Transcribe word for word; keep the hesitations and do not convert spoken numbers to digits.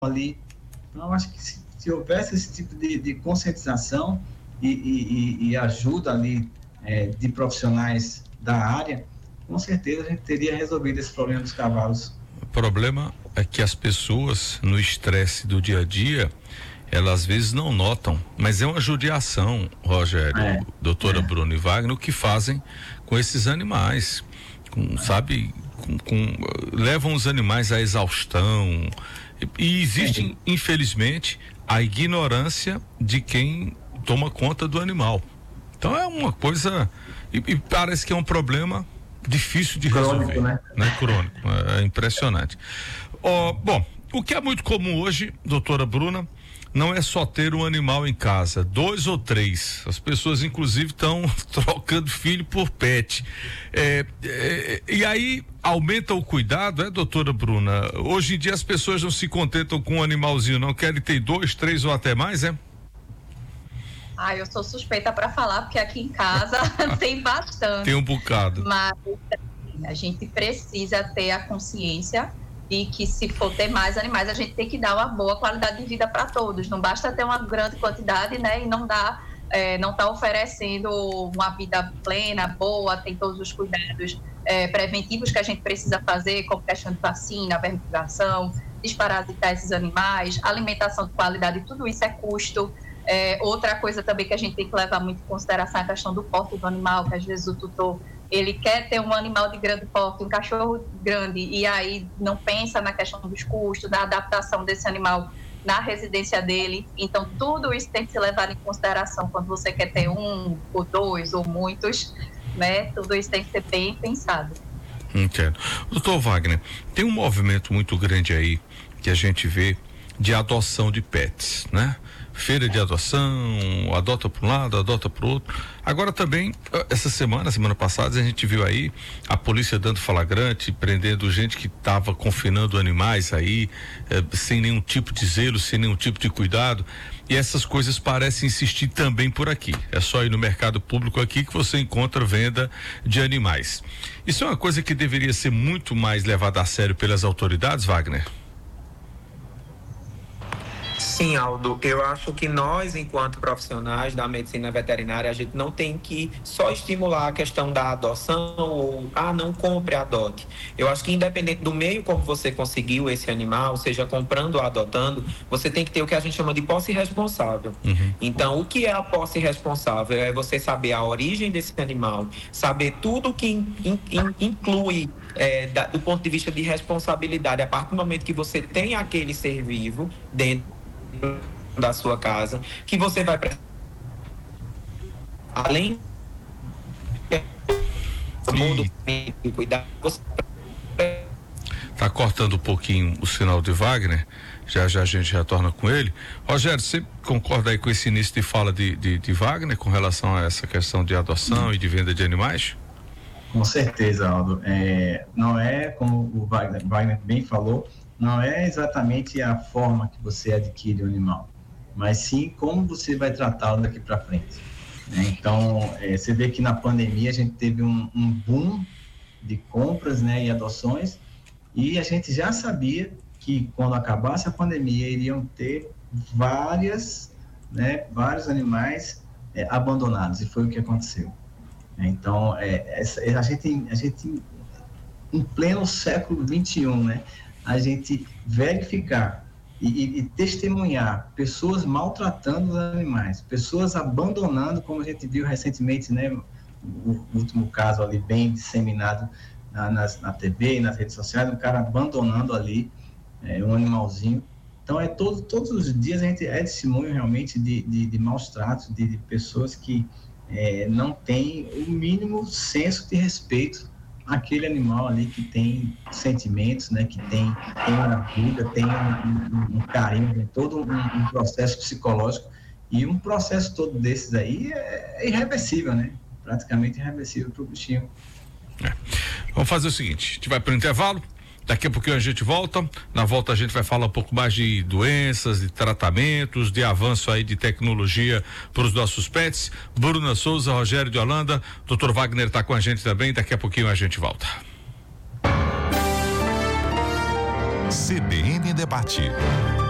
ali. Então, eu acho que se, se houvesse esse tipo de, de conscientização e, e, e ajuda ali é, de profissionais da área, com certeza a gente teria resolvido esse problema dos cavalos. O problema é que as pessoas, no estresse do dia a dia, elas às vezes não notam, mas é uma judiação, Rogério, é, doutora é. Bruna e Wagner, o que fazem com esses animais, com, é. sabe, com, com, levam os animais à exaustão, e, e existe, é. infelizmente, a ignorância de quem toma conta do animal. Então é uma coisa, e, e parece que é um problema difícil de crônico, resolver, né? né? Crônico, é impressionante. Oh, bom, o que é muito comum hoje, doutora Bruna, não é só ter um animal em casa, dois ou três. As pessoas, inclusive, estão trocando filho por pet. É, é, e aí aumenta o cuidado, é, doutora Bruna? Hoje em dia as pessoas não se contentam com um animalzinho, não querem ter dois, três ou até mais, é? Ah, eu sou suspeita para falar, porque aqui em casa tem bastante. Tem um bocado. Mas a gente precisa ter a consciência de que, se for ter mais animais, a gente tem que dar uma boa qualidade de vida para todos. Não basta ter uma grande quantidade, né, e não dar, é, não tá oferecendo uma vida plena, boa, tem todos os cuidados é, preventivos que a gente precisa fazer, como questão de vacina, vermifugação, desparasitar esses animais, alimentação de qualidade, tudo isso é custo. É, outra coisa também que a gente tem que levar muito em consideração é a questão do porte do animal, que às vezes o tutor, ele quer ter um animal de grande porte, um cachorro grande, e aí não pensa na questão dos custos, da adaptação desse animal na residência dele. Então tudo isso tem que ser levado em consideração quando você quer ter um ou dois ou muitos, né? Tudo isso tem que ser bem pensado. Entendo. Doutor Wagner, tem um movimento muito grande aí que a gente vê de adoção de pets, né? Feira de adoção, adota para um lado, adota para o outro. Agora também, essa semana, semana passada, a gente viu aí a polícia dando flagrante, prendendo gente que estava confinando animais aí, eh, sem nenhum tipo de zelo, sem nenhum tipo de cuidado. E essas coisas parecem insistir também por aqui. É só ir no mercado público aqui que você encontra venda de animais. Isso é uma coisa que deveria ser muito mais levada a sério pelas autoridades, Wagner? Sim, Aldo, eu acho que nós, enquanto profissionais da medicina veterinária, a gente não tem que só estimular a questão da adoção ou, ah, não compre, adote. Eu acho que independente do meio como você conseguiu esse animal, seja comprando ou adotando, você tem que ter o que a gente chama de posse responsável. Uhum. Então, o que é a posse responsável? É você saber a origem desse animal, saber tudo que in, in, in, inclui é, da, do ponto de vista de responsabilidade, a partir do momento que você tem aquele ser vivo dentro da sua casa, que você vai além do mundo cuidar, você... Tá cortando um pouquinho o sinal de Wagner, já já a gente retorna com ele. Rogério, você concorda aí com esse início de fala de, de, de Wagner com relação a essa questão de adoção hum. e de venda de animais? Com certeza, Aldo. É, não é, como o Wagner, Wagner bem falou, não é exatamente a forma que você adquire o animal, mas sim como você vai tratá-lo daqui para frente. Né? Então, é, você vê que na pandemia a gente teve um, um boom de compras, né, e adoções, e a gente já sabia que quando acabasse a pandemia iriam ter várias, né, vários animais é, abandonados, e foi o que aconteceu. Então, é, essa, a, gente, a gente, em pleno século vinte e um, né, a gente verificar e, e, e testemunhar pessoas maltratando os animais, pessoas abandonando, como a gente viu recentemente, né, o último caso ali bem disseminado na, nas, na T V e nas redes sociais, um cara abandonando ali é, um animalzinho. Então, é todo, todos os dias a gente é testemunho realmente de, de, de maus tratos, de, de pessoas que é, não têm o mínimo senso de respeito aquele animal ali que tem sentimentos, né, que tem, tem uma vida, tem um, um, um carinho, tem todo um, um processo psicológico, e um processo todo desses aí é, é irreversível, né, praticamente irreversível para o bichinho. É. Vamos fazer o seguinte, a gente vai para o intervalo, daqui a pouquinho a gente volta, na volta a gente vai falar um pouco mais de doenças, de tratamentos, de avanço aí de tecnologia para os nossos pets. Bruna Souza, Rogério de Holanda, doutor Wagner está com a gente também, daqui a pouquinho a gente volta. C B N Debate.